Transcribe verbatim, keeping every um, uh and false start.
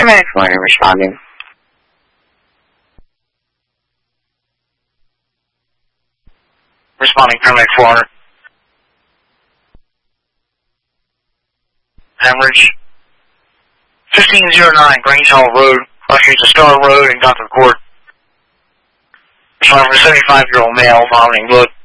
Paramedic Florida responding. Responding, Paramedic Florida. Hemorrhage. fifteen oh nine Grange Hall Road, crossing to Star Road and Gothic Court. Responding for a seventy-five-year-old male, vomiting blood.